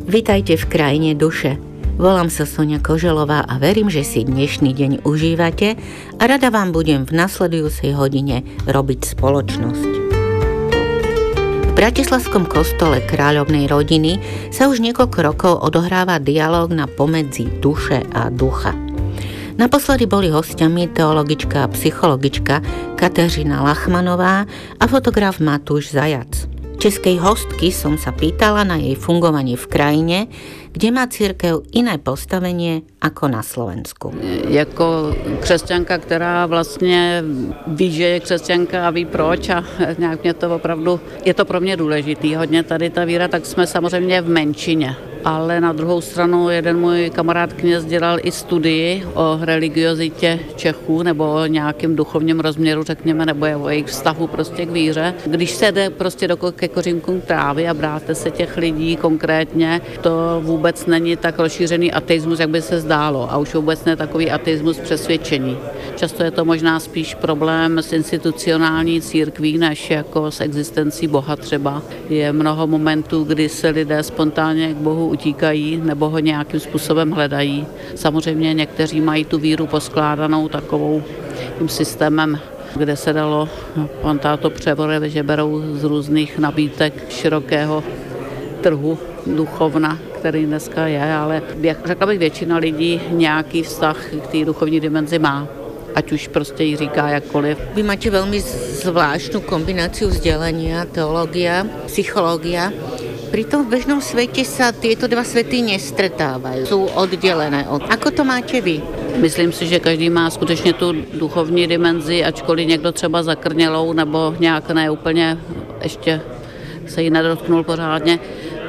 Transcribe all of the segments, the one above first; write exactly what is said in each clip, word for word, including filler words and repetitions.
Vitajte v krajine duše. Volám sa Soňa Koželová a verím, že si dnešný deň užívate a rada vám budem v nasledujúcej hodine robiť spoločnosť. V bratislavskom kostole Kráľovnej rodiny sa už niekoľko rokov odohráva dialóg na pomedzi duše a ducha. Naposledy boli hostiami teologička a psychologička Kateřina Lachmanová a fotograf Matúš Zajac. Českej hostky som sa pýtala na jej fungovanie v krajine, kde má církev iné postavenie ako na Slovensku. Jako křesťanka, která vlastně ví, že je křesťanka a ví proč a nějak mě to opravdu, je to pro mě důležitý. Hodně tady ta víra, tak jsme samozřejmě v menšině. Ale na druhou stranu jeden můj kamarád kněz dělal i studii o religiozitě Čechů nebo o nějakém duchovním rozměru, řekněme, nebo o jejich vztahu prostě k víře. Když se jde prostě do, ke kořínkům trávy a bráte se těch lidí konkrétně, to vůbec není tak rozšířený ateismus, jak by se zdálo. A už vůbec ne takový ateismus přesvědčení. Často je to možná spíš problém s institucionální církví, než jako s existencí Boha třeba. Je mnoho momentů, kdy se lidé spontánně k Bohu utíkají nebo ho nějakým způsobem hledají. Samozřejmě někteří mají tu víru poskládanou takovou tím systémem, kde se dalo, pan táto převore, že berou z různých nabídek širokého trhu duchovna, který dneska je, ale řekla bych, většina lidí nějaký vztah k té duchovní dimenzi má. Ať už prostě jí říká jakkoliv. Vy máte veľmi zvláštnu kombináciu vzdelania, teológia, psychológia. Pritom v bežnom svete sa tieto dva svety nestretávajú, sú oddelené. Ako to máte vy? Myslím si, že každý má skutečně tu duchovní dimenzi, ačkoliv někdo třeba zakrnělou nebo nějak ne úplně ještě se jí nedotknul pořádně,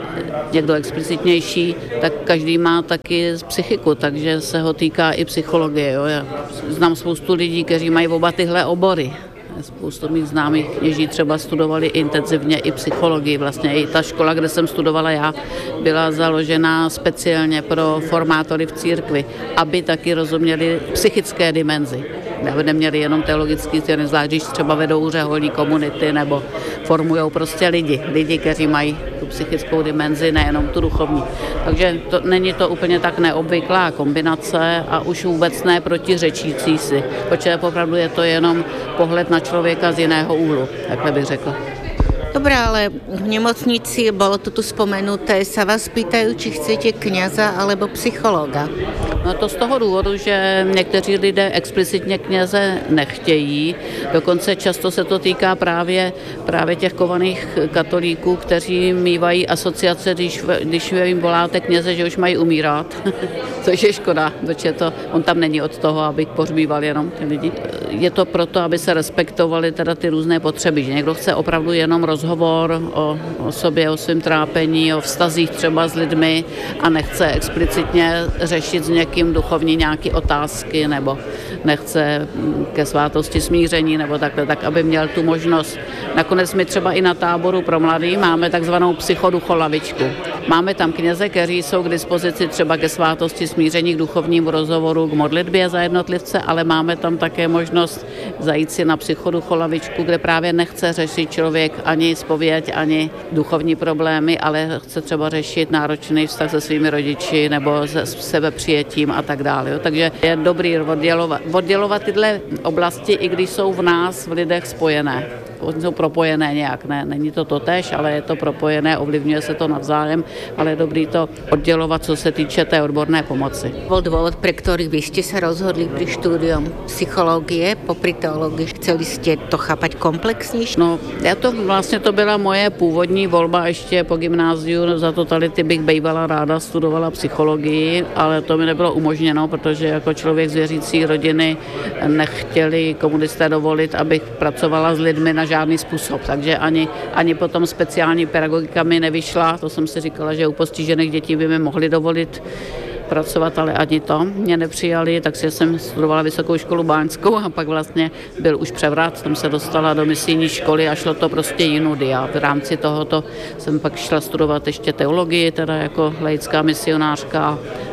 někdo explicitnější, tak každý má taky psychiku, takže se ho týká i psychologie. Jo. Já znám spoustu lidí, kteří mají oba tyhle obory. Spoustu mých známých kněží třeba studovali intenzivně i psychologii. Vlastně i ta škola, kde jsem studovala já, byla založena speciálně pro formátory v církvi, aby taky rozuměli psychické dimenzi. Aby neměli jenom teologický, zvlášť když třeba vedou řeholní komunity nebo formujou prostě lidi, lidi, kteří mají tu psychickou dimenzi, nejenom tu duchovní. Takže to, není to úplně tak neobvyklá kombinace a už vůbec ne protiřečící si, protože opravdu je to jenom pohled na člověka z jiného úhlu, takhle bych řekla. Dobre, ale v nemocnici, bolo to tu spomenuté, sa vás pýtajú, či chcete kňaza alebo psychológa. No to z toho důvodu, že někteří lidé explicitně kněze nechtějí. Dokonce často se to týká právě, právě těch kovaných katolíků, kteří mývají asociace, když, když jim voláte kněze, že už mají umírat. Což je škoda, protože to, on tam není od toho, aby pohřbíval jenom ty lidi. Je to proto, aby se respektovaly teda ty různé potřeby, že někdo chce opravdu jenom rozhovor o, o sobě, o svém trápení, o vztazích třeba s lidmi a nechce explicitně řešit s někým duchovní nějaké otázky nebo nechce ke svátosti smíření nebo takhle, tak aby měl tu možnost. Nakonec my třeba i na táboru pro mladý máme takzvanou psychoducholavičku. Máme tam kněze, kteří jsou k dispozici třeba ke svátosti smíření, k duchovnímu rozhovoru, k modlitbě za jednotlivce, ale máme tam také možnost zajít si na psychoducholavičku, kde právě nechce řešit člověk ani zpověď, ani duchovní problémy, ale chce třeba řešit náročný vztah se svými rodiči nebo se sebepřijetím a tak dále. Takže je dobrý oddělovat, oddělovat tyhle oblasti, i když jsou v nás, v lidech spojené. Oni jsou propojené nějak, ne, není to totéž, ale je to propojené, ovlivňuje se to navzájem, ale je dobrý to oddělovat, co se týče té odborné pomoci. Bol dôvod, pre ktorý vy ste sa rozhodli pri štúdium psychológie, popri teológii, chceli ste to chápať komplexnější? No, já to vlastně to byla moje původní volba ještě po gymnáziu, za totality bych bývala ráda, studovala psychologii, ale to mi nebylo umožněno, protože jako člověk z věřící rodiny nechtěli komunisté dovolit, abych pracovala s lidmi na žádný způsob, takže ani, ani potom speciální pedagogika mi nevyšla, to jsem si říkala, že u postižených dětí by mi mohli dovolit pracovat, ale ani to mě nepřijali, takže jsem studovala vysokou školu báňskou a pak vlastně byl už převrat, tam se dostala do misijní školy a šlo to prostě jinudy a v rámci tohoto jsem pak šla studovat ještě teologii, teda jako laická misionářka,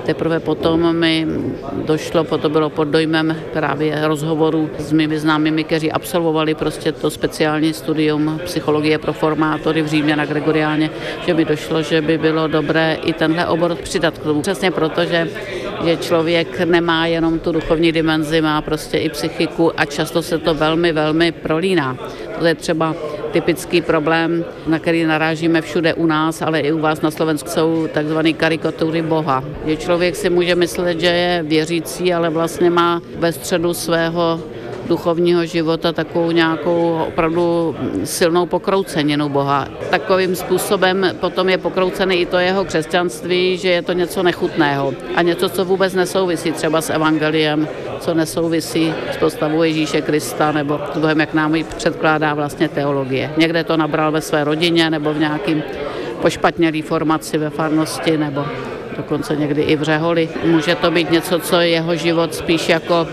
Teprve potom mi došlo, potom bylo pod dojmem právě rozhovorů s mými známými, kteří absolvovali prostě to speciální studium psychologie pro formátory v Římě na Gregoriáně, že mi došlo, že by bylo dobré i tenhle obor přidat k tomu. Přesně proto, že, že člověk nemá jenom tu duchovní dimenzi, má prostě i psychiku a často se to velmi, velmi prolíná. To je třeba typický problém, na který narážíme všude u nás, ale i u vás na Slovensku, jsou takzvané karikatury Boha. Že člověk si může myslet, že je věřící, ale vlastně má ve středu svého duchovního života takovou nějakou opravdu silnou pokrouceninu Boha. Takovým způsobem potom je pokroucený i to jeho křesťanství, že je to něco nechutného a něco, co vůbec nesouvisí třeba s evangeliem, co nesouvisí s postavou Ježíše Krista nebo s Bohem, jak nám ji předkládá vlastně teologie. Někde to nabral ve své rodině nebo v nějakým pošpatnělý formaci ve farnosti nebo dokonce někdy i v řeholi. Může to být něco, co jeho život spíš jako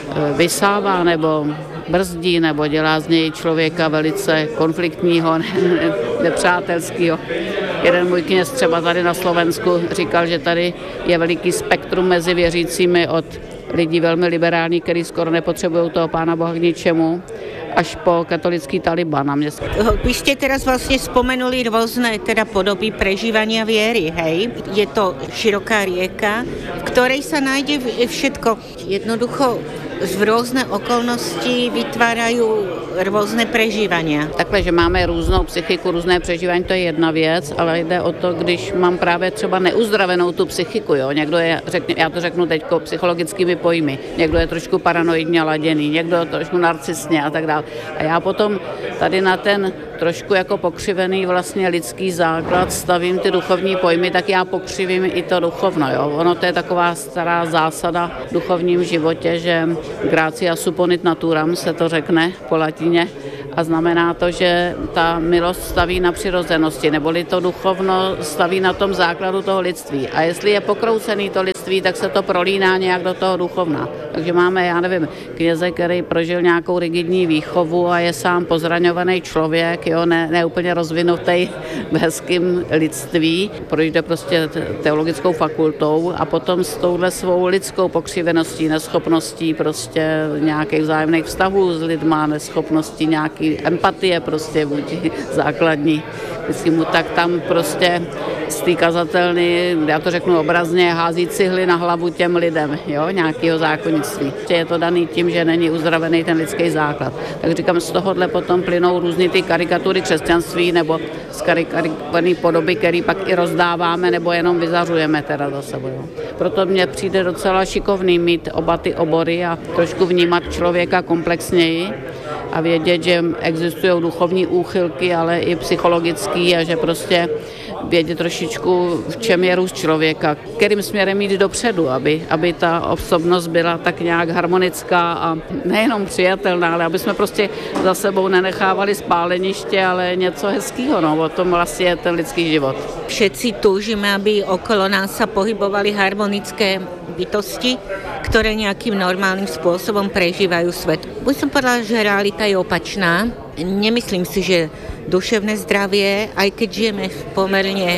vysává nebo brzdí nebo dělá z něj člověka velice konfliktního, nepřátelského. Jeden můj kněz třeba tady na Slovensku říkal, že tady je veliký spektrum mezi věřícími od lidí velmi liberální, kteří skoro nepotřebují toho Pána Boha k ničemu, až po katolický Taliban na městě. Vy ste teraz vlastne spomenuli rôzne teda podoby prežívania viery, hej? Je to široká rieka, v ktorej sa nájde všetko. Jednoducho z rôzne okolnosti vytvárajú rôzne prežívania. Takhle, že máme různou psychiku, různé přežívání, to je jedna věc, ale jde o to, když mám právě třeba neuzdravenou tu psychiku, jo. Někdo je, řekne, já to řeknu teďko psychologickými pojmy, někdo je trošku paranoidně laděný, někdo trošku narcisně a tak dále. A já potom tady na ten trošku jako pokřivený vlastně lidský základ stavím ty duchovní pojmy, tak já pokřivím i to duchovno, jo. Ono to je taková stará zásada v duchovním životě, že gratia supponit naturam se to řekne po latině a znamená to, že ta milost staví na přirozenosti, neboli to duchovno staví na tom základu toho lidství. A jestli je pokroucený to lidství, tak se to prolíná nějak do toho duchovna. Takže máme, já nevím, kněze, který prožil nějakou rigidní výchovu a je sám pozraňovaný člověk, jo, ne, ne úplně rozvinutý v hezkým lidství, projde prostě teologickou fakultou a potom s touhle svou lidskou pokřiveností, neschopností prostě nějakých vzájemných vztahů s lidma, neschopností nějaký empatie prostě vůči základní, mu, tak tam prostě z té kazatelny, já to řeknu obrazně, hází cihly na hlavu těm lidem, jo, nějakého zákonnictví. Je to daný tím, že není uzdravený ten lidský základ. Tak říkám, z tohohle potom plynou různý ty karikatury křesťanství nebo skarikované podoby, které pak i rozdáváme nebo jenom vyzařujeme teda za sebou. Jo. Proto mně přijde docela šikovný mít oba ty obory a trošku vnímat člověka komplexněji a vědět, že existují duchovní úchylky, ale i psychologický a že prostě vědět trošičku, v čem je růst člověka, kterým směrem jít dopředu, aby, aby ta osobnost byla tak nějak harmonická a nejenom přijatelná, ale aby jsme prostě za sebou nenechávali spáleniště, ale něco hezkého, no, o tom vlastně je ten lidský život. Všetci túžime, aby okolo nás sa pohybovali harmonické bytosti, ktoré nejakým normálnym spôsobom prežívajú svet. Buď som povedala, že realita je opačná. Nemyslím si, že duševné zdravie, aj keď žijeme v pomerne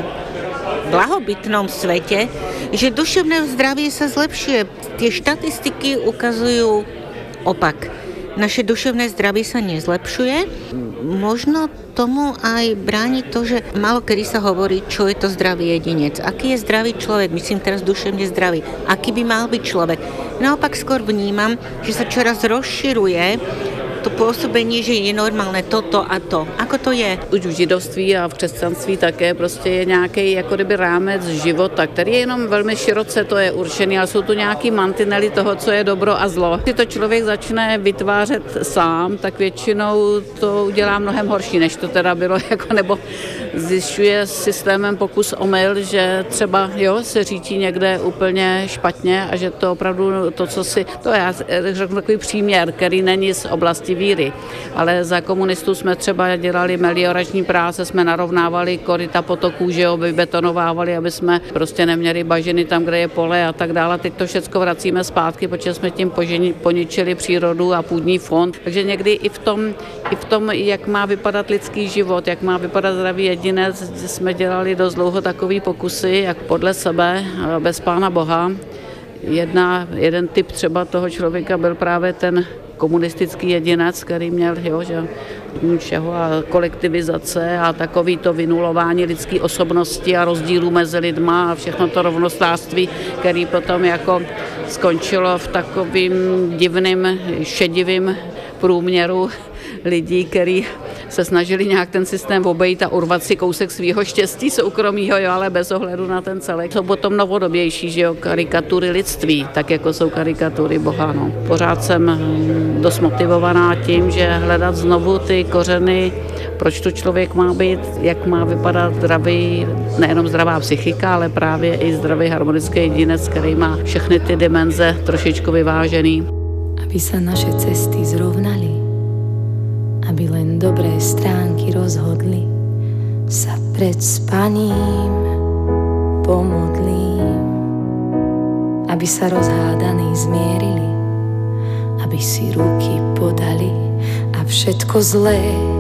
blahobytnom svete, že duševné zdravie sa zlepšuje. Tie štatistiky ukazujú opak. Naše duševné zdravie sa nezlepšuje. Možno tomu aj bráni to, že málo kedy sa hovorí, čo je to zdravý jedinec. Aký je zdravý človek, myslím teraz duševne zdravý. Aký by mal byť človek. Naopak skôr vnímam, že sa čoraz rozširuje to působení, že je normálné toto a to. Ako to je? Už v židovství a v křesťanství také prostě je nějaký jako kdyby rámec života, který je jenom velmi široce to je určený, ale jsou tu nějaký mantinely toho, co je dobro a zlo. Když to člověk začne vytvářet sám, tak většinou to udělá mnohem horší, než to teda bylo, jako, nebo zjišťuje systémem pokus omyl, že třeba jo, se řídí někde úplně špatně a že to opravdu to, co si, to já řeknu takový příměr, který není z oblasti víry, ale za komunistů jsme třeba dělali meliorační práce, jsme narovnávali koryta potoků, že jo, vybetonovávali, aby jsme prostě neměli bažiny tam, kde je pole a tak dále. Teď to všechno vracíme zpátky, protože jsme tím poženi, poničili přírodu a půdní fond. Takže někdy i v tom, i v tom, jak má vypadat lidský život, jak má vypadat zdravý jedinec jsme dělali dost dlouho takový pokusy, jak podle sebe, bez Pána Boha. Jedna, jeden typ třeba toho člověka byl právě ten komunistický jedinec, který měl, jo, že všeho a kolektivizace a takový to vynulování lidské osobnosti a rozdílů mezi lidma a všechno to rovnostářství, který potom jako skončilo v takovým divným, šedivým průměru lidí, který se snažili nějak ten systém obejít a urvat si kousek svého štěstí soukromího, jo, ale bez ohledu na ten celek. Jsou potom novodobější, že jo, karikatury lidství, tak jako jsou karikatury Boha. No. Pořád jsem dost motivovaná tím, že hledat znovu ty kořeny, proč tu člověk má být, jak má vypadat zdravý, nejenom zdravá psychika, ale právě i zdravý harmonický jedinec, který má všechny ty dimenze trošičku vyvážený. Aby sa naše cesty zrovnali, aby len dobré stránky rozhodli, sa pred spaním pomodlím, aby sa rozhádaní zmierili, aby si ruky podali a všetko zlé